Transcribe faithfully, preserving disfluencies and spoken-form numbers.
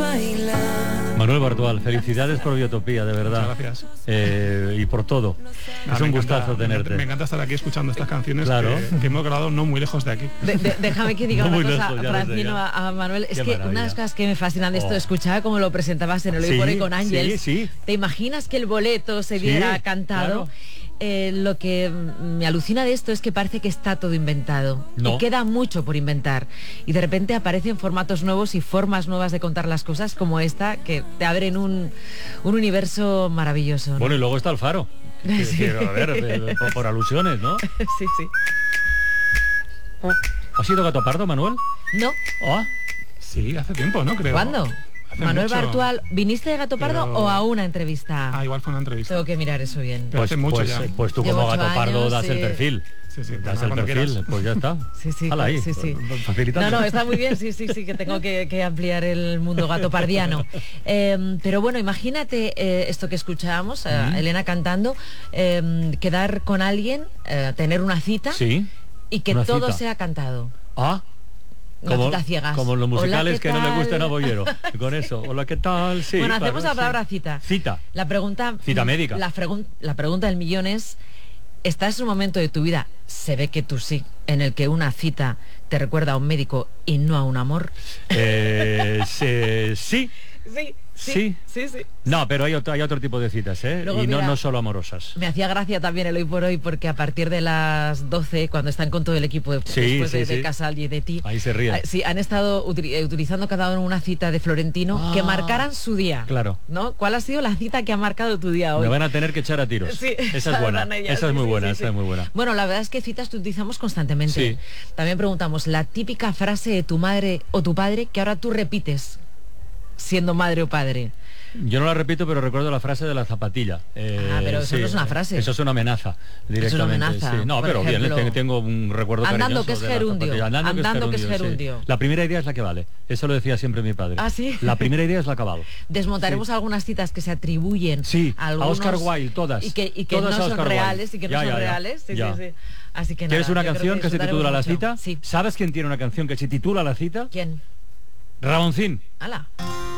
bailar. Manuel Bartual, felicidades por Biotopía, de verdad. Muchas gracias. Eh, y por todo. Ah, es un me gustazo encanta, tenerte. Me, me encanta estar aquí escuchando estas canciones Claro. que, que hemos grabado no muy lejos de aquí. De, de, déjame que diga No una muy cosa, lejos, ya lo sé, Francino, ya. a, a Manuel. Es Qué que maravilla. una de las cosas que me fascinan de esto, Oh. escuchaba como lo presentabas en el Hoy Sí, por Hoy con Ángels. sí, sí. ¿Te imaginas que el boleto se Sí, viera cantado? claro. Eh, lo que me alucina de esto es que parece que está todo inventado. No. Y queda mucho por inventar. Y de repente aparecen formatos nuevos y formas nuevas de contar las cosas como esta, que te abren un, un universo maravilloso, ¿no? Bueno, y luego está el faro. Que- Sí. que, a ver, eh, por, por alusiones, ¿no? Sí, sí. ¿Ha sido Gato Pardo, Manuel? No, ¿Ah? Sí, hace tiempo, ¿no? Creo. ¿cuándo? Hace Manuel mucho. Bartual, ¿viniste de Gato Pardo Pero- o a una entrevista? Ah, igual fue una entrevista. Tengo que mirar eso bien. Pero hace mucho pues, ya. eh, pues tú Llevo como ocho Gato Pardo años, das el sí. perfil. Sí, sí, Das pues, el cuando perfil, quieras. pues ya está. Sí, sí, Hala ahí, sí, sí. facilitando. No, no, está muy bien, sí, sí, sí, que tengo que, que ampliar el mundo gatopardiano. Eh, pero bueno, imagínate eh, esto que escuchábamos, eh, Mm. Elena cantando, eh, quedar con alguien, eh, tener una cita Sí. y que una todo cita. sea cantado. Ah, Una como, cita ciegas. como los Hola, musicales ¿qué que no le tal? gusten a Bollero. Y con eso, hola, ¿qué tal? Sí, bueno, claro, hacemos la sí. palabra cita. Cita. La pregunta... Cita médica. La, pregun- la pregunta del millón es, ¿estás en un momento de tu vida, se ve que tú sí, en el que una cita te recuerda a un médico y no a un amor? Eh, se- sí. Sí, Sí. sí, sí. No, pero hay otro, hay otro tipo de citas, ¿eh? Luego, y no, mira, no solo amorosas. Me hacía gracia también el Hoy por Hoy porque a partir de las doce, cuando están con todo el equipo de- Sí, después de, sí, de sí. Casal y de ti, Ahí se ríen. eh, sí, han estado utili- eh, utilizando cada uno una cita de Florentino Ah, que marcaran su día. claro. ¿No? ¿Cuál ha sido la cita que ha marcado tu día hoy? Me van a tener que echar a tiros. Sí, esa es sabrán buena. ellas, Esa es sí, muy sí, buena, sí, esa sí. es muy buena. Bueno, la verdad es que citas que utilizamos constantemente. Sí. También preguntamos la típica frase de tu madre o tu padre que ahora tú repites siendo madre o padre. Yo no la repito, pero recuerdo la frase de la zapatilla. Eh, Ah, pero eso no es una frase. Eso es una amenaza, directamente. amenaza, sí. No, por pero bien, ejemplo, le- tengo un recuerdo andando cariñoso que es de la gerundio, zapatilla. Andando, andando que es que es gerundio, gerundio. sí. La primera idea es la que vale. Eso lo decía siempre mi padre. Ah, ¿sí? La primera idea es la que vale. Desmontaremos algunas citas que se atribuyen Sí, a, a algunos, Oscar Wilde, todas. y que, y que Todas no a son Oscar Wilde. reales y que no Ya, son ya, ya. reales. Sí, Ya. sí, sí. Así que ¿Quieres nada, una yo creo canción que, se titula La disfrutaremos cita? mucho. Sí. ¿Sabes quién tiene una canción que se titula La cita? ¿Quién? Ramoncín. ¡Hala!